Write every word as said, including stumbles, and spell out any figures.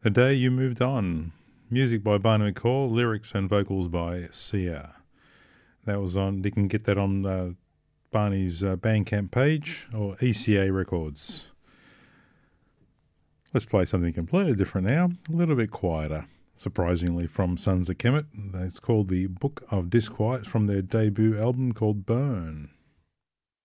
The Day You Moved On. Music by Barney McCall, lyrics and vocals by Sia. That was on, you can get that on uh, Barney's uh, Bandcamp page or E C A Records. Let's play something completely different now, a little bit quieter, surprisingly, from Sons of Kemet. It's called The Book of Disquiet from their debut album called Burn.